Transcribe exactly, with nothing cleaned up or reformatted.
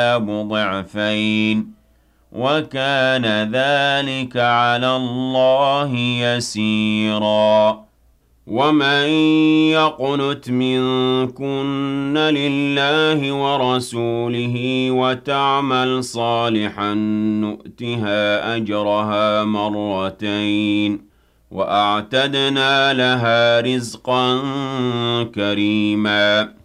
ضعفين وكان ذلك على الله يسيرا ومن يقنت منكن لله ورسوله وتعمل صالحا نؤتها أجرها مرتين وأعتدنا لها رزقا كريما